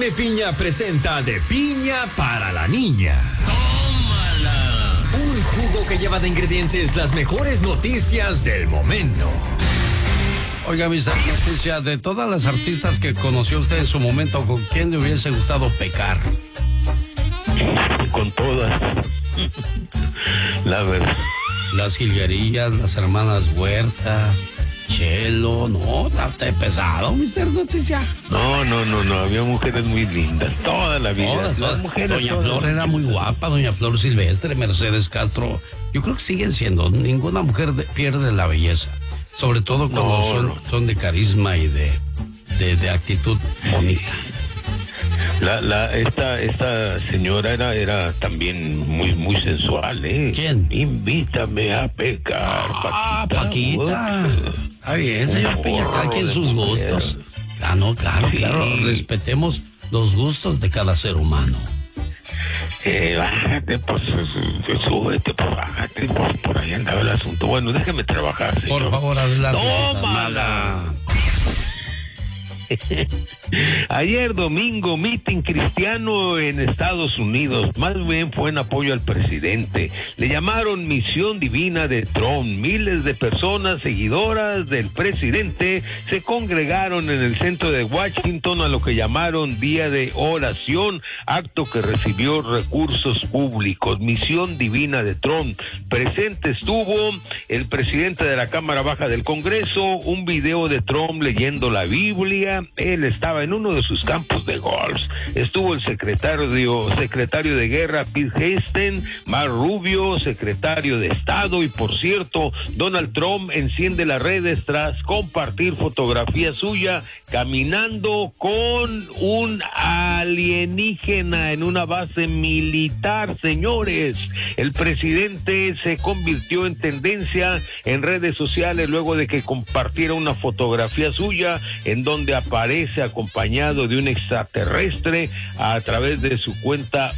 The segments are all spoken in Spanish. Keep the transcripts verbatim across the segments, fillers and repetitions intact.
Come Piña presenta De Piña para la Niña. ¡Tómala! Un jugo que lleva de ingredientes las mejores noticias del momento. Oiga, mis noticias, de todas las artistas que conoció usted en su momento, ¿con quién le hubiese gustado pecar? Con todas. La verdad. Las Jilguerillas, las hermanas Huerta, Chelo, no, está pesado, mister Noticia. No, no, no, no, había mujeres muy lindas, toda la vida. Todas, todas. Las mujeres, Doña todas. Flor era muy guapa, Doña Flor Silvestre, Mercedes Castro. Yo creo que siguen siendo, ninguna mujer de, pierde la belleza. Sobre todo cuando No, son, no. son de carisma y de, de, de actitud bonita. La, la, esta, esta señora era, era también muy, muy sensual, ¿eh? ¿Quién? Invítame a pecar, Ah, Paquita. Paquita. Está bien, señor Piña, cada quien sus gustos. Ah, no, claro, Sí. claro. Respetemos los gustos de cada ser humano. Eh, bájate, pues, eh, súbete, pues, bájate, pues, por ahí andaba el asunto. Bueno, déjame trabajar, señor. Por favor, adelante. ¡Tómala! Ayer domingo, mitin cristiano en Estados Unidos, más bien fue en apoyo al presidente. Le llamaron Misión Divina de Trump. Miles de personas seguidoras del presidente se congregaron en el centro de Washington a lo que llamaron Día de Oración, acto que recibió recursos públicos. Misión Divina de Trump. Presente estuvo el presidente de la Cámara Baja del Congreso, un video de Trump leyendo la Biblia. Él estaba en uno de sus campos de golf. Estuvo el secretario, secretario de Guerra, Pete Hegseth, Marco Rubio, secretario de Estado, y por cierto, Donald Trump enciende las redes tras compartir fotografía suya caminando con un alienígena en una base militar, señores. El presidente se convirtió en tendencia en redes sociales luego de que compartiera una fotografía suya en donde aparece acompañado de un extraterrestre a través de su cuenta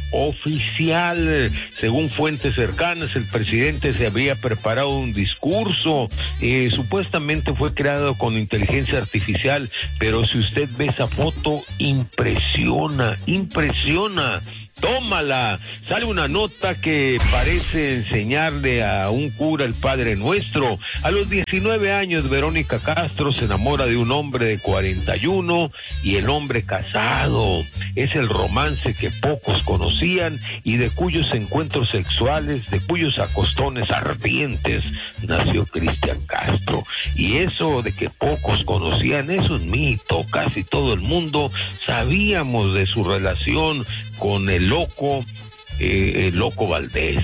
oficial. Según fuentes cercanas, el presidente se había preparado un discurso, eh, supuestamente fue creado con inteligencia artificial, pero si usted ve esa foto, impresiona, impresiona. Tómala. Sale una nota que parece enseñarle a un cura el Padre Nuestro. A los diecinueve años, Verónica Castro se enamora de un hombre de cuarenta y uno y el hombre casado. Es el romance que pocos conocían y de cuyos encuentros sexuales, de cuyos acostones ardientes, nació Cristian Castro. Y eso de que pocos conocían es un mito. Casi todo el mundo sabíamos de su relación con el loco, eh, el loco Valdés.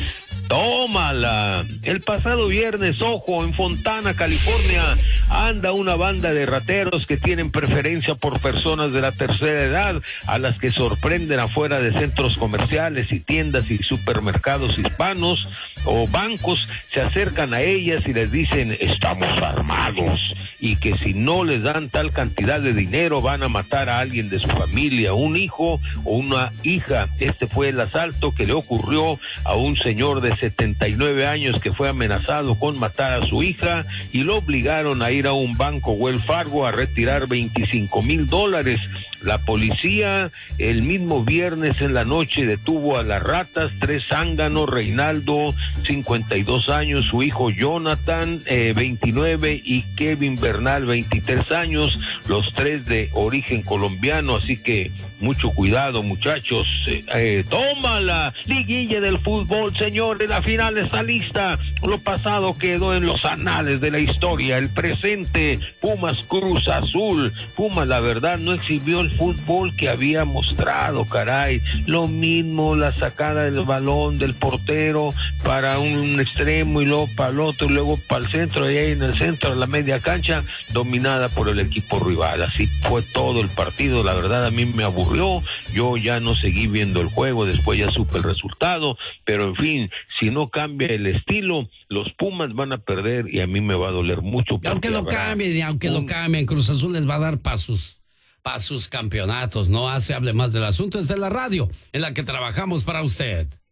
¡Tómala! El pasado viernes, ojo, en Fontana, California, anda una banda de rateros que tienen preferencia por personas de la tercera edad, a las que sorprenden afuera de centros comerciales y tiendas y supermercados hispanos o bancos. Se acercan a ellas y les dicen, estamos armados, y que si no les dan tal cantidad de dinero van a matar a alguien de su familia, un hijo o una hija. Este fue el asalto que le ocurrió a un señor de setenta y nueve años que fue amenazado con matar a su hija y lo obligaron a ir a un banco Wells Fargo a retirar veinticinco mil dólares. La policía el mismo viernes en la noche detuvo a las ratas, tres zánganos, Reinaldo, cincuenta y dos años, su hijo Jonathan, eh, veintinueve, y Kevin Bernal, veintitrés años, los tres de origen colombiano. Así que mucho cuidado, muchachos. Eh, eh, toma la liguilla del fútbol, señores, la final está lista. Lo pasado quedó en los anales de la historia, el presente, Pumas Cruz Azul. Pumas, la verdad, no exhibió el fútbol que había mostrado, caray. Lo mismo, la sacada del balón del portero para un extremo y luego para el otro y luego para el centro, y ahí en el centro, a la media cancha, dominada por el equipo rival. Así fue todo el partido. La verdad, a mí me aburrió. Yo ya no seguí viendo el juego, después ya supe el resultado, pero en fin, si no cambia el estilo, los Pumas van a perder y a mí me va a doler mucho. Y aunque lo cambien, aunque un... lo cambien, Cruz Azul les va a dar pasos para sus campeonatos. No hace hable más del asunto, es de la radio en la que trabajamos para usted.